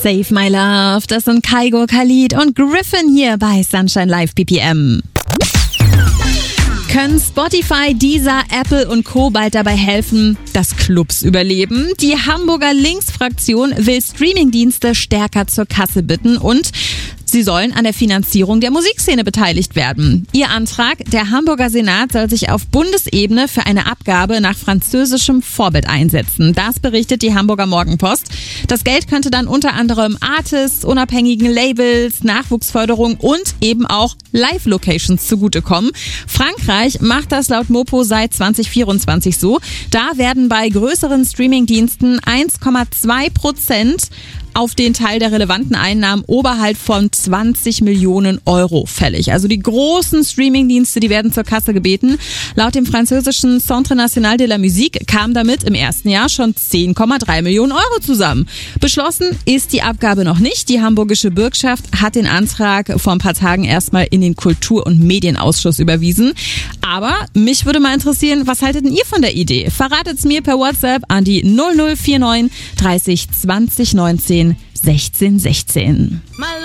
Save My Love, das sind Kygo, Khalid und Griffin hier bei Sunshine Live BPM. Können Spotify, Deezer, Apple und Co. bald dabei helfen, dass Clubs überleben? Die Hamburger Linksfraktion will Streamingdienste stärker zur Kasse bitten und sie sollen an der Finanzierung der Musikszene beteiligt werden. Ihr Antrag, der Hamburger Senat soll sich auf Bundesebene für eine Abgabe nach französischem Vorbild einsetzen. Das berichtet die Hamburger Morgenpost. Das Geld könnte dann unter anderem Artists, unabhängigen Labels, Nachwuchsförderung und eben auch Live-Locations zugutekommen. Frankreich macht das laut Mopo seit 2024 so. Da werden bei größeren Streamingdiensten 1,2% auf den Teil der relevanten Einnahmen oberhalb von 20 Millionen Euro fällig. Also die großen Streamingdienste, die werden zur Kasse gebeten. Laut dem französischen Centre National de la Musique kam damit im ersten Jahr schon 10,3 Millionen Euro zusammen. Beschlossen ist die Abgabe noch nicht. Die hamburgische Bürgschaft hat den Antrag vor ein paar Tagen erstmal in den Kultur- und Medienausschuss überwiesen. Aber mich würde mal interessieren, was haltet denn ihr von der Idee? Verratet's mir per WhatsApp an die 0049 30 20 19 16 16.